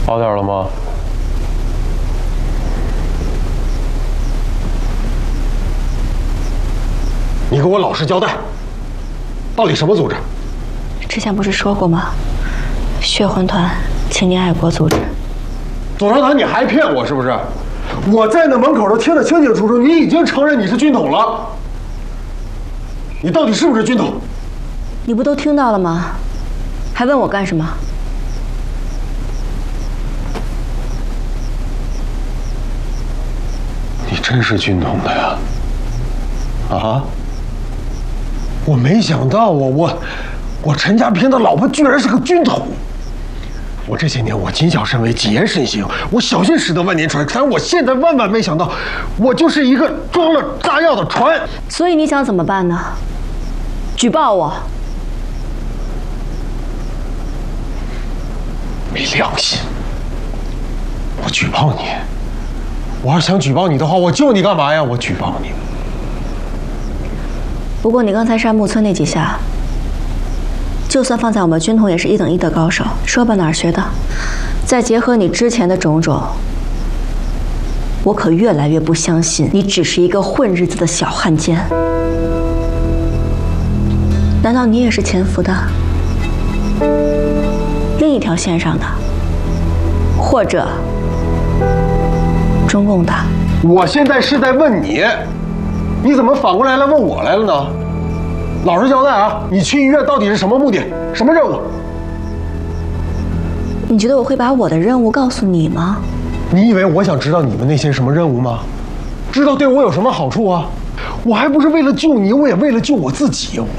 好点了吗？ 你给我老实交代，到底什么组织？ 之前不是说过吗？血魂团青年爱国组织。 左少棠，你还骗我是不是？我在那门口都听得清清楚楚，你已经承认你是军统了。你到底是不是军统？ 你不都听到了吗？还问我干什么？ 你真是军统的呀？啊！我没想到啊，我陈家平的老婆居然是个军统。我这些年我谨小慎微，谨言慎行，我小心驶得万年船。但我现在万万没想到，我就是一个装了炸药的船。 所以你想怎么办呢？举报我？ 没良心！我举报你？我要想举报你的话，我救你干嘛呀？我举报你。 不过你刚才杀木村那几下，就算放在我们军统也是1等1的高手。说吧，哪儿学的？再结合你之前的种种，我可越来越不相信你只是一个混日子的小汉奸。难道你也是潜伏的另一条线上的，或者中共的？ 我现在是在问你，你怎么反过来问我来了呢？老实交代啊！你去医院到底是什么目的？什么任务？ 你觉得我会把我的任务告诉你吗？ 你以为我想知道你们那些什么任务吗？知道对我有什么好处啊？我还不是为了救你，我也为了救我自己。